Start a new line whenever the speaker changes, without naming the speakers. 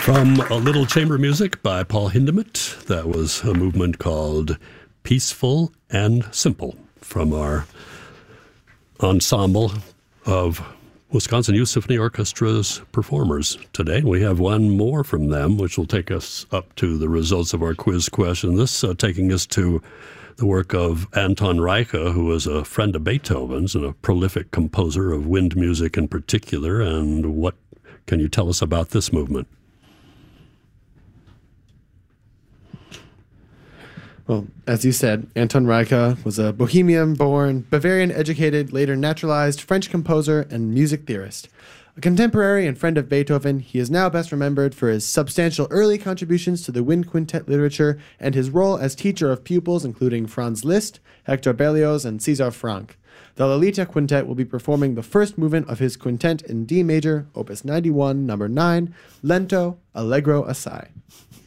From a little chamber music by Paul Hindemith, that was a movement called Peaceful and Simple from our ensemble of Wisconsin Youth Symphony Orchestra's performers today. We have one more from them, which will take us up to the results of our quiz question. This taking us to the work of Anton Reicha, who was a friend of Beethoven's and a prolific composer of wind music in particular. And what can you tell us about this movement?
Well, as you said, Anton Reicha was a Bohemian-born, Bavarian-educated, later naturalized French composer and music theorist. A contemporary and friend of Beethoven, he is now best remembered for his substantial early contributions to the wind quintet literature and his role as teacher of pupils including Franz Liszt, Hector Berlioz, and César Franck. The Lolita Quintet will be performing the first movement of his quintet in D major, opus 91, number 9, Lento, Allegro assai.